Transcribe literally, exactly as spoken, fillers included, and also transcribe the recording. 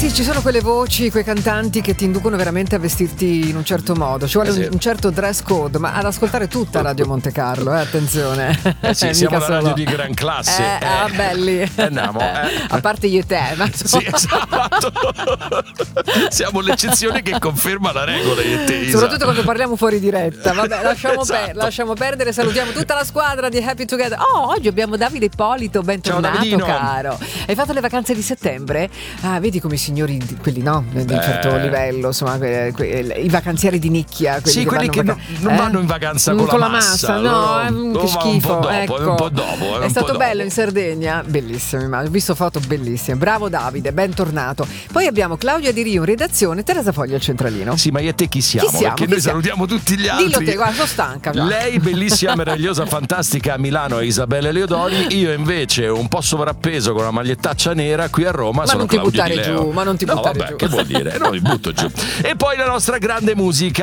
sì, ci sono quelle voci, quei cantanti che ti inducono veramente a vestirti in un certo modo. Ci vuole eh sì. un, un certo dress code, ma ad ascoltare tutta Radio Monte Carlo, eh, attenzione. Eh sì, siamo Mica una radio solo. di gran classe. Eh, eh. ah, belli. Eh, andiamo, eh. A parte io e te, ma Sì, esatto. Siamo l'eccezione che conferma la regola, io e te, Isa. soprattutto quando parliamo fuori diretta. Vabbè, lasciamo, Esatto. per, lasciamo perdere. Salutiamo tutta la squadra di Happy Together. Oh, oggi abbiamo Davide Ippolito, bentornato, Davidino. caro. Hai fatto le vacanze di settembre? Ah, vedi come i signori, di- quelli no, di un Eh. certo livello, insomma, que- que- i vacanzieri di nicchia. Quelli Sì, che quelli vanno che in no- vaca- non eh? vanno in vacanza con, con la la massa, massa. no, eh, eh, lo che va schifo. Un po' dopo, ecco. è un po' dopo. È, È un stato po' bello dopo. in Sardegna, bellissimo, immagino. Ho visto foto bellissime. Bravo Davide, bentornato. Poi abbiamo Claudia Di Rio in redazione, Teresa Foglia al centralino. Sì, ma io e te chi siamo? Chi siamo? Perché Chi noi siamo? salutiamo tutti gli altri. Dillo te, guarda, sono stanca già. Lei bellissima, meravigliosa, fantastica a Milano è Isabella Leodoli. Io invece un po' sovrappeso con una magliettaccia nera qui a Roma Ma sono non ti Claudio buttare Di Leo. giù, ma non ti no, buttare vabbè, giù. che vuol dire? No, mi butto giù. E poi la nostra grande musica